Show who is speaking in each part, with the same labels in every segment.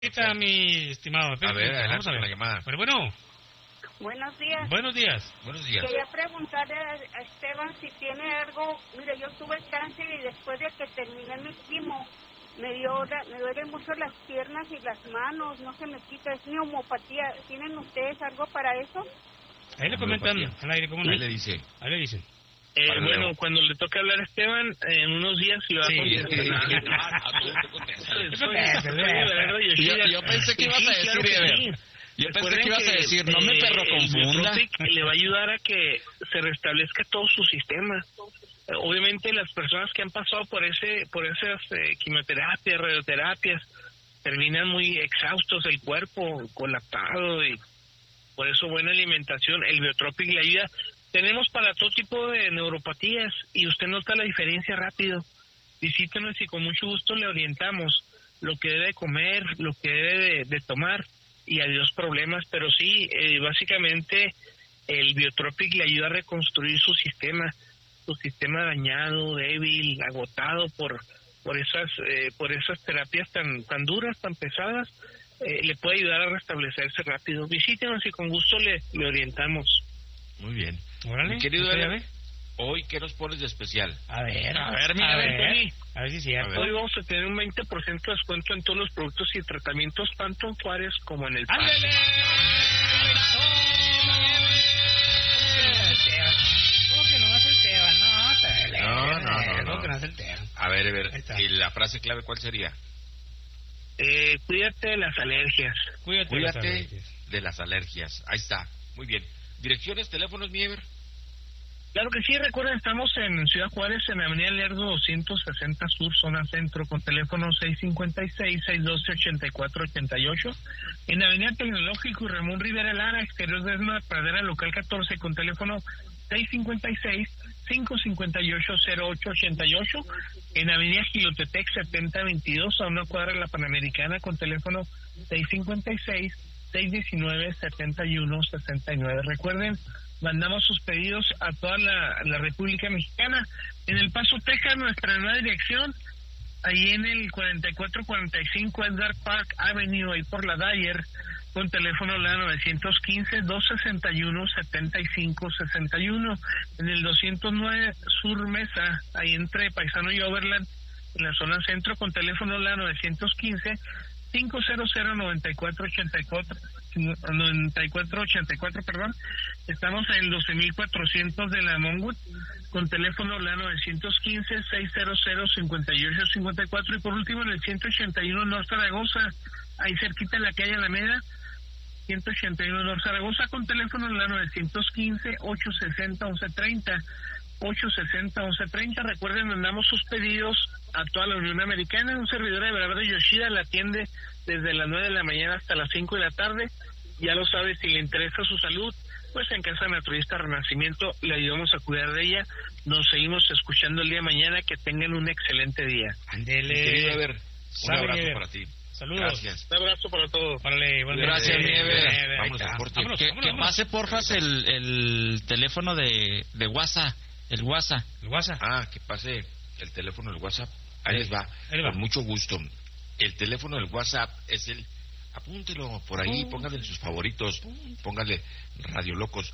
Speaker 1: Aquí está mi estimado.
Speaker 2: A ver,
Speaker 1: vamos a ver
Speaker 2: la llamada.
Speaker 1: Bueno.
Speaker 3: Buenos días.
Speaker 1: Buenos días.
Speaker 2: Buenos días.
Speaker 3: Quería preguntarle a Esteban si tiene algo. Mire, yo tuve cáncer y después de que terminé mi quimo, me duelen mucho las piernas y las manos, no se me quita, es neumopatía. ¿Tienen ustedes algo para eso?
Speaker 1: Ahí le comentan al aire, ¿cómo no?
Speaker 2: Ahí le dice.
Speaker 1: Ahí le dicen.
Speaker 4: Bueno, cuando le toque hablar a Esteban, en unos días le va a contestar.
Speaker 5: Yo pensé que ibas a decir, Yo pensé que ibas a decir, no me perro confunda.
Speaker 4: Le va a ayudar a que se restablezca todo su sistema. Obviamente las personas que han pasado por esas quimioterapias, radioterapias, terminan muy exhaustos, el cuerpo colapsado, y por eso buena alimentación. El Biotropic le ayuda. Tenemos para todo tipo de neuropatías y usted nota la diferencia rápido. Visítenos y con mucho gusto le orientamos lo que debe comer, lo que debe de tomar, y adiós problemas. Pero sí, básicamente el Biotropic le ayuda a reconstruir su sistema dañado, débil, agotado por esas terapias tan duras, tan pesadas. Le puede ayudar a restablecerse rápido. Visítenos y con gusto le orientamos.
Speaker 2: Muy bien.
Speaker 1: Órale,
Speaker 2: mi querido Eder, hoy, ¿qué nos pones de especial?
Speaker 1: A ver,
Speaker 4: mira,
Speaker 1: Tony. A ver si es cierto.
Speaker 4: Hoy vamos a tener un 20% de descuento en todos los productos y tratamientos, tanto en Juárez como en El Paso.
Speaker 1: ¡Ándale! ¿Cómo que no va a ser Esteban? No. ¿Cómo que no va a ser Esteban?
Speaker 2: A ver, ¿y la frase clave cuál sería?
Speaker 4: Cuídate de las alergias.
Speaker 2: Cuídate de las alergias. Ahí está. Muy bien. ¿Direcciones, teléfonos, Niever?
Speaker 4: Claro que sí, recuerden, estamos en Ciudad Juárez, en Avenida Lerdo 260 Sur, zona centro, con teléfono 656-612-8488. En Avenida Tecnológico y Ramón Rivera Lara, exterior de la Pradera, local 14, con teléfono 656-558-0888. En Avenida Gilotepec 7022, a una cuadra de la Panamericana, con teléfono 656-619-7169. Recuerden, mandamos sus pedidos a toda la República Mexicana. En El Paso, Texas, nuestra nueva dirección, ahí en el 4445 Edgar Park Avenue, ahí por la Dyer, con teléfono la 915-261-7561. En el 209 Sur Mesa, ahí entre Paisano y Overland, en la zona centro, con teléfono la 915-500-9484, perdón. Estamos en 12.400 de la Monwood, con teléfono la 915-600-5854. Y por último, en el 181 North Zaragoza, ahí cerquita de la calle Alameda, 181 North Zaragoza, con teléfono la 915-860-1130. 860-1130. Recuerden, mandamos sus pedidos a toda la Unión Americana. Un servidor de Bernardo Yoshida la atiende desde las 9 de la mañana hasta las 5 de la tarde. Ya lo sabe, si le interesa su salud, pues en Casa Naturista Renacimiento le ayudamos a cuidar de ella. Nos seguimos escuchando el día de mañana. Que tengan un excelente día.
Speaker 1: Ándele.
Speaker 2: Querido Ever, un abrazo para ti.
Speaker 1: Saludos.
Speaker 2: Gracias.
Speaker 4: Un abrazo para todos.
Speaker 2: Gracias, Niever.
Speaker 1: Vámonos.
Speaker 5: Que pase, porfas, el teléfono de WhatsApp. El WhatsApp.
Speaker 2: Que pase el teléfono del WhatsApp. Ahí les va. Con mucho gusto. El teléfono del WhatsApp es el... Apúntelo por ahí, póngale en sus favoritos. Póngale Radio Locos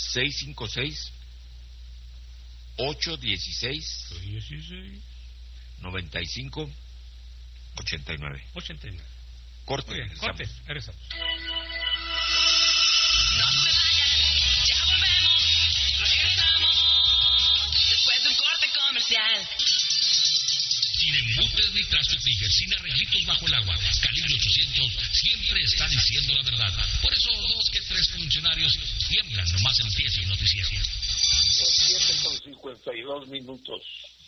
Speaker 2: 656-816-95-89. Corte.
Speaker 1: Muy bien, corte. Regresamos.
Speaker 6: Sin embutes ni trastupillas, sin arreglitos bajo el agua. Calibre 800 siempre está diciendo la verdad. Por eso 2 que 3 funcionarios tiemblan nomás empieza el noticiero.
Speaker 4: 7:52 minutos.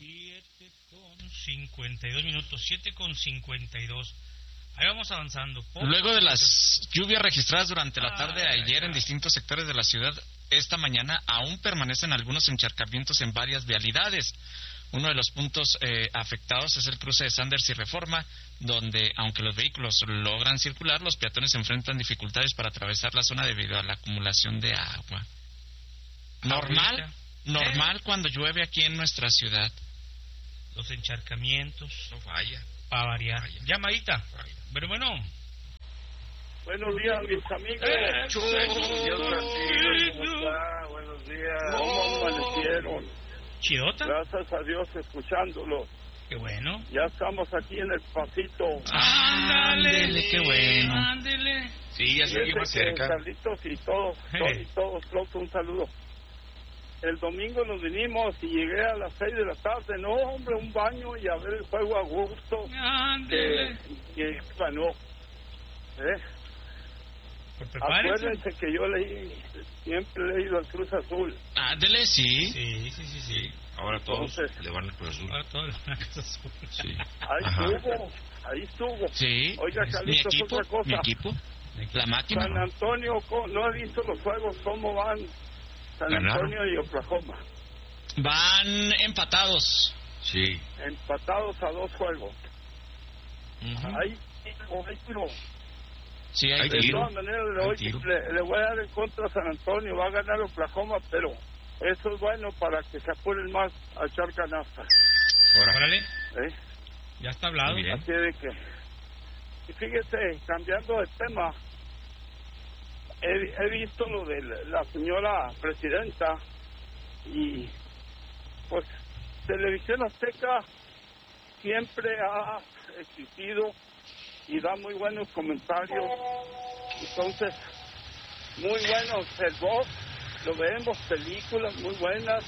Speaker 1: 7:52. Ahí vamos avanzando.
Speaker 5: Luego de las lluvias registradas durante la tarde de ayer en distintos sectores de la ciudad, esta mañana aún permanecen algunos encharcamientos en varias vialidades. Uno de los puntos afectados es el cruce de Sanders y Reforma, donde, aunque los vehículos logran circular, los peatones enfrentan dificultades para atravesar la zona debido a la acumulación de agua. Normal cuando llueve aquí en nuestra ciudad.
Speaker 1: Los encharcamientos.
Speaker 2: No falla.
Speaker 1: Para variar. Llamadita. Pero bueno,
Speaker 7: Buenos días, mis amigos. Buenos días. ¿Cómo amanecieron?
Speaker 1: ¿Chidota?
Speaker 7: Gracias a Dios, escuchándolos.
Speaker 1: Qué bueno.
Speaker 7: Ya estamos aquí en el pasito.
Speaker 1: Ándale,
Speaker 5: qué bueno.
Speaker 1: Ándele.
Speaker 2: Sí, ya seguimos cerca.
Speaker 7: Carlitos y todos, un saludo. El domingo nos vinimos y llegué a las 6 de la tarde. No, hombre, un baño y a ver el juego a gusto.
Speaker 1: Ándele.
Speaker 7: Que ganó. Acuérdense que yo siempre he leído al Cruz Azul.
Speaker 5: Ándele, sí.
Speaker 1: Sí.
Speaker 2: Ahora todos le van al Cruz Azul.
Speaker 1: Ahora todos le van al Cruz Azul.
Speaker 2: Sí.
Speaker 7: Ahí estuvo.
Speaker 5: Sí.
Speaker 7: Oiga, Carlitos, otra cosa.
Speaker 5: Mi equipo. La máquina.
Speaker 7: San Antonio, no he visto los juegos, ¿cómo van? San Antonio y Oklahoma.
Speaker 5: Van empatados.
Speaker 2: Sí.
Speaker 7: Empatados a 2 juegos. Ahí tiro.
Speaker 5: Sí, hay
Speaker 7: De
Speaker 5: tiro.
Speaker 7: todas maneras, le voy a dar en contra a San Antonio. Va a ganar Oklahoma, pero eso es bueno para que se apuren más a echar canasta.
Speaker 1: Órale. Ya está hablado.
Speaker 7: Así de que... Y fíjese, cambiando de tema, he visto lo de la señora presidenta y pues Televisión Azteca siempre ha existido y da muy buenos comentarios. Entonces, muy buenos el voz, lo vemos, películas muy buenas.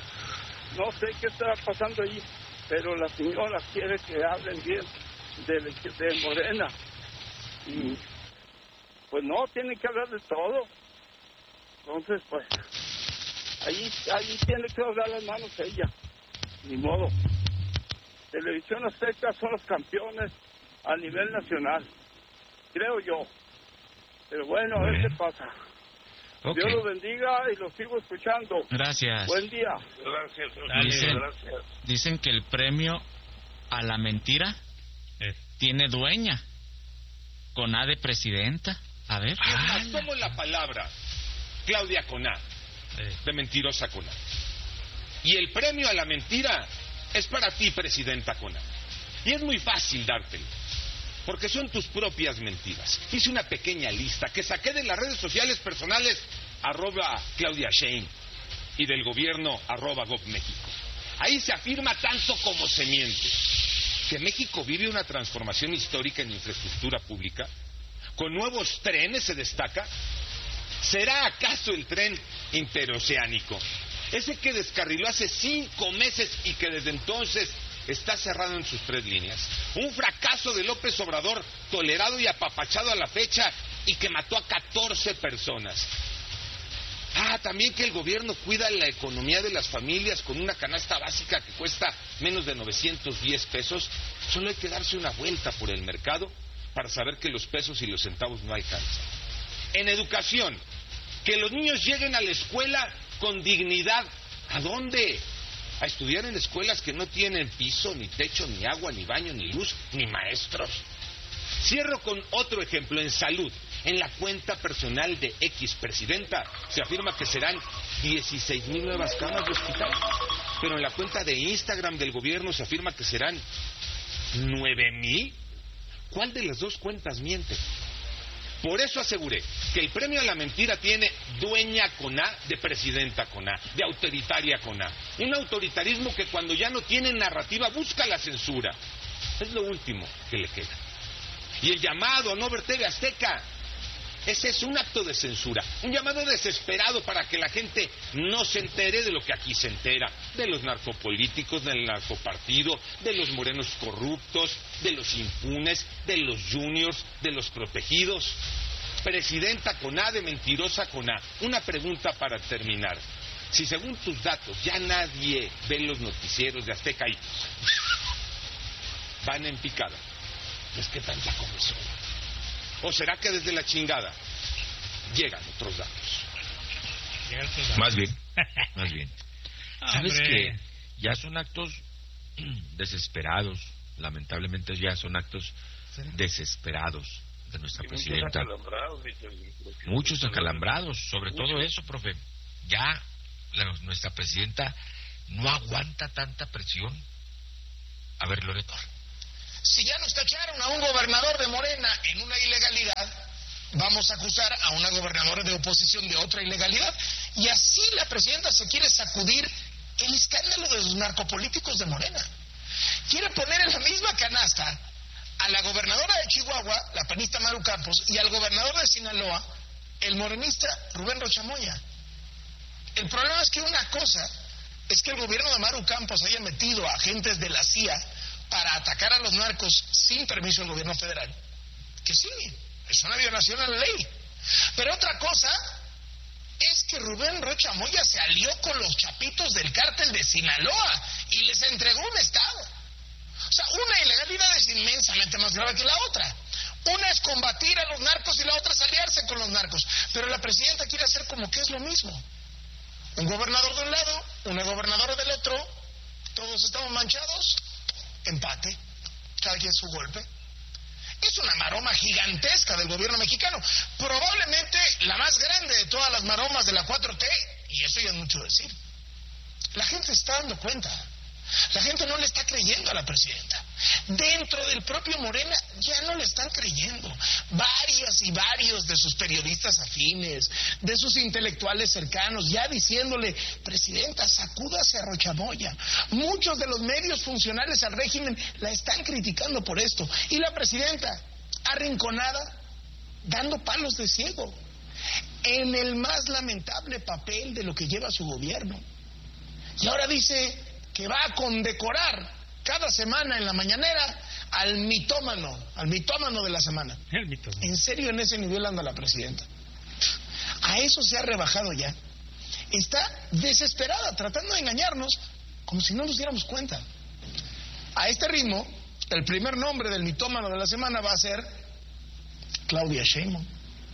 Speaker 7: No sé qué estará pasando allí, pero la señora quiere que hablen bien de Morena. Y pues no, tienen que hablar de todo. Entonces, pues, ahí tiene que doblar las manos ella. Ni modo. Televisión Azteca son los campeones a nivel nacional, creo yo. Pero bueno, a ver qué pasa. Okay. Dios los bendiga y los sigo escuchando.
Speaker 5: Gracias.
Speaker 7: Buen día.
Speaker 5: Gracias. Dicen que el premio a la mentira tiene dueña. Con A de presidenta. A ver.
Speaker 8: Tomo la palabra Claudia con A, de mentirosa con A. Y el premio a la mentira es para ti, presidenta con A. Y es muy fácil dártelo, porque son tus propias mentiras. Hice una pequeña lista que saqué de las redes sociales personales @Claudia Sheinbaum y del gobierno @GovMéxico. Ahí se afirma tanto como se miente que México vive una transformación histórica en infraestructura pública. Con nuevos trenes se destaca. ¿Será acaso el tren interoceánico? Ese que descarriló hace 5 meses y que desde entonces está cerrado en sus 3 líneas. Un fracaso de López Obrador, tolerado y apapachado a la fecha, y que mató a 14 personas. También que el gobierno cuida la economía de las familias con una canasta básica que cuesta menos de 910 pesos. Solo hay que darse una vuelta por el mercado para saber que los pesos y los centavos no alcanzan. En educación, que los niños lleguen a la escuela con dignidad. ¿A dónde? A estudiar en escuelas que no tienen piso, ni techo, ni agua, ni baño, ni luz, ni maestros. Cierro con otro ejemplo. En salud, en la cuenta personal de X presidenta se afirma que serán 16,000 nuevas camas de hospital, pero en la cuenta de Instagram del gobierno se afirma que serán 9,000. ¿Cuál de las dos cuentas miente? Por eso aseguré que el premio a la mentira tiene dueña con A de presidenta con A, de autoritaria con A. Un autoritarismo que cuando ya no tiene narrativa busca la censura. Es lo último que le queda. Y el llamado a no ver TV Azteca, ese es un acto de censura, un llamado desesperado para que la gente no se entere de lo que aquí se entera, de los narcopolíticos, del narcopartido, de los morenos corruptos, de los impunes, de los juniors, de los protegidos. Presidenta con A de mentirosa con A. Una pregunta para terminar. Si según tus datos ya nadie ve los noticieros de Azteca y van en picada, pues qué tanta comisión. ¿O será que desde la chingada llegan otros datos?
Speaker 2: Más bien. ¿Sabes qué? Ya son actos desesperados. Lamentablemente ya son actos desesperados de nuestra presidenta. Muchos acalambrados, sobre todo eso, profe. Ya nuestra presidenta no aguanta tanta presión. A ver, Loreto.
Speaker 9: Si ya nos tacharon a un gobernador de Morena en una ilegalidad, vamos a acusar a una gobernadora de oposición de otra ilegalidad. Y así la presidenta se quiere sacudir el escándalo de los narcopolíticos de Morena. Quiere poner en la misma canasta a la gobernadora de Chihuahua, la panista Maru Campos, y al gobernador de Sinaloa, el morenista Rubén Rocha Moya. El problema es que una cosa es que el gobierno de Maru Campos haya metido a agentes de la CIA para atacar a los narcos sin permiso del gobierno federal. Que sí, es una violación a la ley. Pero otra cosa es que Rubén Rocha Moya se alió con los chapitos del cártel de Sinaloa y les entregó un estado. O sea, una ilegalidad es inmensamente más grave que la otra. Una es combatir a los narcos y la otra es aliarse con los narcos. Pero la presidenta quiere hacer como que es lo mismo. Un gobernador de un lado, una gobernadora del otro, todos estamos manchados, empate, cada quien su golpe. Es una maroma gigantesca del gobierno mexicano, probablemente la más grande de todas las maromas de la 4T, y eso ya es mucho decir. La gente está dando cuenta. La gente no le está creyendo a la presidenta. Dentro del propio Morena ya no le están creyendo. Varias y varios de sus periodistas afines, de sus intelectuales cercanos, ya diciéndole: presidenta, sacúdase a Rocha Moya. Muchos de los medios funcionales al régimen la están criticando por esto. Y la presidenta, arrinconada, dando palos de ciego, en el más lamentable papel de lo que lleva su gobierno. Y ahora dice que va a condecorar cada semana en la mañanera al mitómano de la semana.
Speaker 1: El mitómano.
Speaker 9: ¿En serio en ese nivel anda la presidenta? A eso se ha rebajado ya. Está desesperada, tratando de engañarnos, como si no nos diéramos cuenta. A este ritmo, el primer nombre del mitómano de la semana va a ser Claudia Sheinbaum.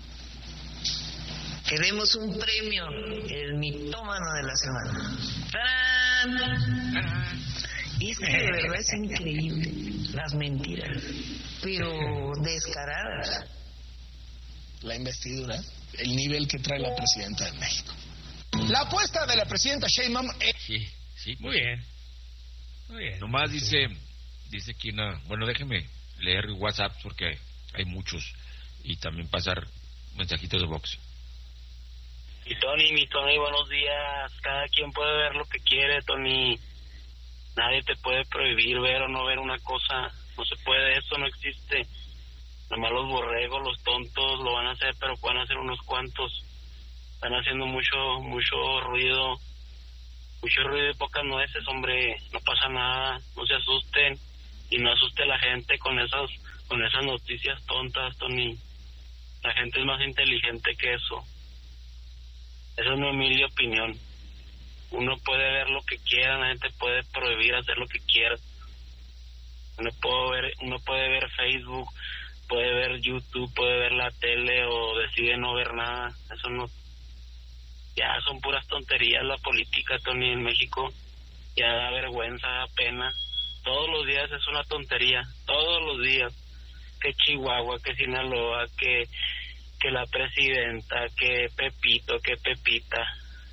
Speaker 10: Queremos un premio, el mitómano de la semana. ¡Tarán! Y es que de verdad es increíble, las mentiras, pero descaradas.
Speaker 9: La investidura, el nivel que trae la presidenta de México. La apuesta de la presidenta Sheinbaum es...
Speaker 2: Sí,
Speaker 1: muy bien. Muy bien.
Speaker 2: Nomás dice que bueno, déjeme leer WhatsApp porque hay muchos, y también pasar mensajitos de Vox.
Speaker 11: Y mi Tony, buenos días. Cada quien puede ver lo que quiere, Tony. Nadie te puede prohibir ver o no ver una cosa. No se puede, eso no existe. Nomás los borregos, los tontos lo van a hacer, pero pueden hacer unos cuantos. Están haciendo mucho ruido. Mucho ruido y pocas nueces, hombre. No pasa nada, no se asusten. Y no asuste a la gente con esas noticias tontas, Tony. La gente es más inteligente que eso. Esa es mi humilde opinión. Uno puede ver lo que quiera, la gente puede prohibir hacer lo que quiera. Uno puede ver Facebook, puede ver YouTube, puede ver la tele o decide no ver nada. Eso no... Ya son puras tonterías la política, Tony, en México. Ya da vergüenza, da pena. Todos los días es una tontería, todos los días. Que Chihuahua, que Sinaloa, que la presidenta, que Pepito, que Pepita.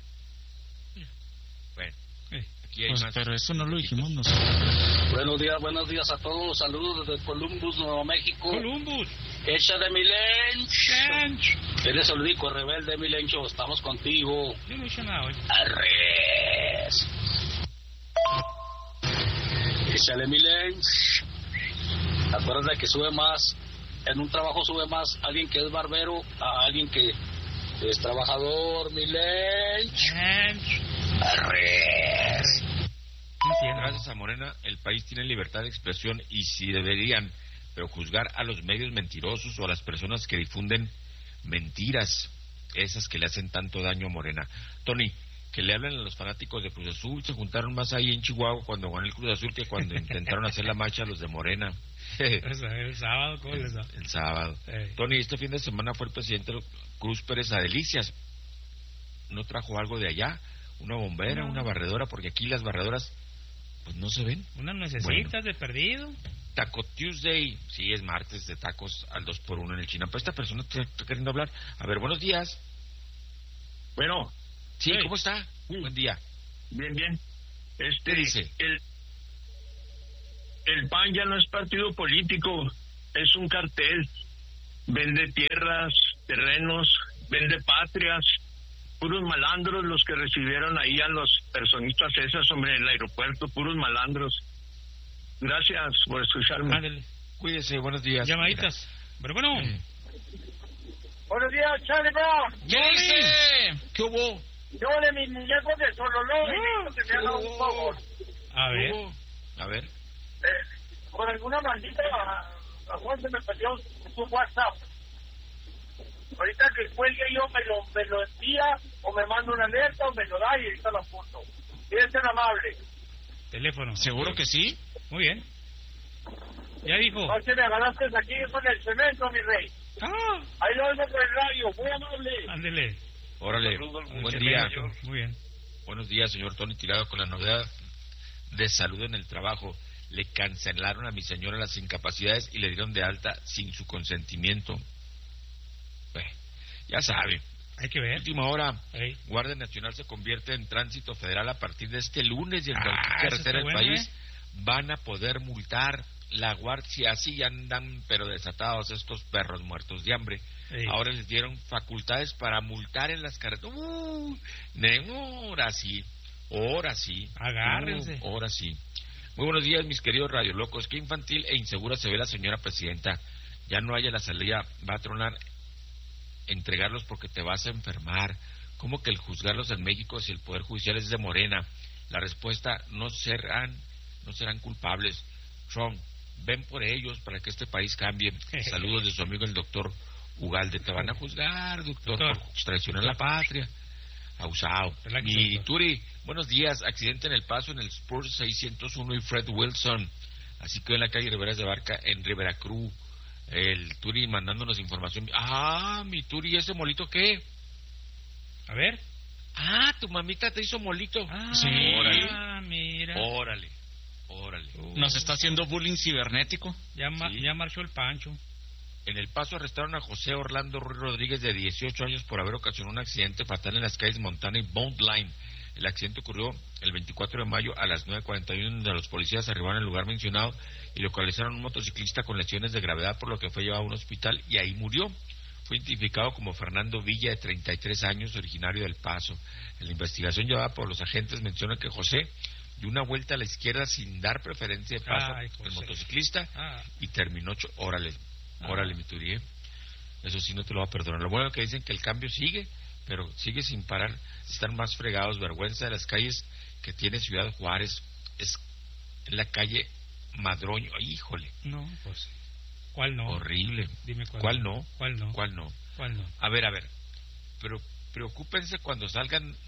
Speaker 2: Bueno, aquí hay
Speaker 5: pues,
Speaker 2: más.
Speaker 5: Pero eso no lo dijimos nosotros.
Speaker 12: Buenos días a todos. Saludos desde Columbus, Nuevo México.
Speaker 1: Columbus.
Speaker 12: Echa de mi lencho. Eres el único rebelde, mi lencho. Estamos contigo.
Speaker 1: Yo no he hecho nada hoy.
Speaker 12: Arres. Échale mi lencho. Acuérdate que sube más. En un trabajo sube más alguien que es barbero a alguien que es trabajador, mi lencho. Arres.
Speaker 2: Gracias a Morena, el país tiene libertad de expresión y si deberían, pero juzgar a los medios mentirosos o a las personas que difunden mentiras, esas que le hacen tanto daño a Morena. Tony, que le hablen a los fanáticos de Cruz Azul, se juntaron más ahí en Chihuahua cuando ganó el Cruz Azul que cuando intentaron hacer la marcha los de Morena.
Speaker 1: El sábado, ¿cómo les da?
Speaker 2: El sábado. Tony, este fin de semana fue el presidente Cruz Pérez a Delicias. ¿No trajo algo de allá? ¿Una bombera, una barredora? Porque aquí las barredoras pues no se ven.
Speaker 1: Unas necesitas de perdido.
Speaker 2: Taco Tuesday, sí, es martes de tacos al 2x1 en el China. Pero esta persona está queriendo hablar. A ver, buenos días.
Speaker 13: Bueno.
Speaker 2: Sí, ¿cómo está? Buen día.
Speaker 13: Bien.
Speaker 2: ¿Qué dice?
Speaker 13: El PAN ya no es partido político, es un cartel. Vende tierras, terrenos, vende patrias, puros malandros los que recibieron ahí a los personitas esas, hombre, en el aeropuerto, puros malandros. Gracias por escucharme.
Speaker 2: Ándale. Cuídese, buenos días.
Speaker 1: Llamaditas. Pero bueno.
Speaker 14: Buenos días, Charlie Brown.
Speaker 2: ¿Qué dice? ¿Qué hubo?
Speaker 14: Yo de mis muñecos de Sololó y que me hagan un favor.
Speaker 1: A ver.
Speaker 2: A ver.
Speaker 14: Por alguna maldita razón se me perdió su WhatsApp. Ahorita que cuelgue yo me lo envía o me manda una alerta o me lo da y ahorita lo apunto. ¿Quieres ser amable?
Speaker 1: Teléfono.
Speaker 5: ¿Seguro que sí?
Speaker 1: Muy bien. Ya dijo.
Speaker 14: No se me agarraste aquí con el cemento, mi rey. Ahí lo oigo por el radio, muy amable.
Speaker 1: Ándele.
Speaker 2: Órale, buen día.
Speaker 1: Muy bien.
Speaker 2: Buenos días, señor Tony Tirado, con la novedad de salud en el trabajo. Le cancelaron a mi señora las incapacidades y le dieron de alta sin su consentimiento. Ya sabe.
Speaker 1: Hay que ver.
Speaker 2: Última hora. Guardia Nacional se convierte en tránsito federal a partir de este lunes y en cualquier carretera del país van a poder multar. La guardia, así andan pero desatados estos perros muertos de hambre. Ahora les dieron facultades para multar en las carreteras. Ahora sí.
Speaker 1: Agárrense.
Speaker 2: Ahora sí. Muy buenos días, mis queridos radiolocos. Qué infantil e insegura se ve la señora presidenta. Ya no haya la salida, va a tronar entregarlos porque te vas a enfermar. ¿Cómo que el juzgarlos en México si el Poder Judicial es de Morena? La respuesta, no serán culpables. Trump, ven por ellos para que este país cambie. Saludos de su amigo el doctor Ugalde. Te van a juzgar, doctor, por traicionar la patria. Abusado. Mi Turi, buenos días. Accidente en El Paso en el Spurs 601 y Fred Wilson. Así que en la calle Riberas de Barca en Rivera Cruz. El Turi mandándonos información. Mi Turi, ¿ese molito qué?
Speaker 1: A ver.
Speaker 2: Tu mamita te hizo molito.
Speaker 5: Sí.
Speaker 1: Mira.
Speaker 2: Órale.
Speaker 5: ¿Nos está haciendo bullying cibernético?
Speaker 1: Ya marchó el Pancho.
Speaker 2: En El Paso arrestaron a José Orlando Ruiz Rodríguez, de 18 años, por haber ocasionado un accidente fatal en las calles Montana y Bond Line. El accidente ocurrió el 24 de mayo a las 9:41, donde los policías arribaron al lugar mencionado y localizaron a un motociclista con lesiones de gravedad, por lo que fue llevado a un hospital y ahí murió. Fue identificado como Fernando Villa, de 33 años, originario del Paso. En la investigación llevada por los agentes menciona que José dio una vuelta a la izquierda sin dar preferencia de paso al motociclista y terminó. Órale, mi Turi, eso sí no te lo va a perdonar. Lo bueno es que dicen que el cambio sigue, pero sigue sin parar. Están más fregados. Vergüenza de las calles que tiene Ciudad Juárez. Es en la calle Madroño. Híjole.
Speaker 1: No, pues, ¿cuál no?
Speaker 2: Horrible.
Speaker 1: Dime
Speaker 2: ¿Cuál no?
Speaker 1: ¿Cuál no?
Speaker 2: ¿Cuál no?
Speaker 1: ¿Cuál no?
Speaker 2: A ver, pero preocúpense cuando salgan